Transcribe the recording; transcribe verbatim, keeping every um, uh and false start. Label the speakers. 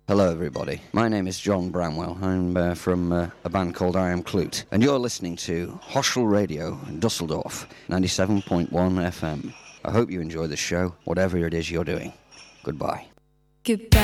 Speaker 1: Hello everybody, my name is John Bramwell. I'm uh, from uh, a band called I Am Klute, and you're listening to Hoschel Radio in Dusseldorf, ninety-seven point one F M. I hope you enjoy the show, whatever it is you're doing. Goodbye.
Speaker 2: Goodbye.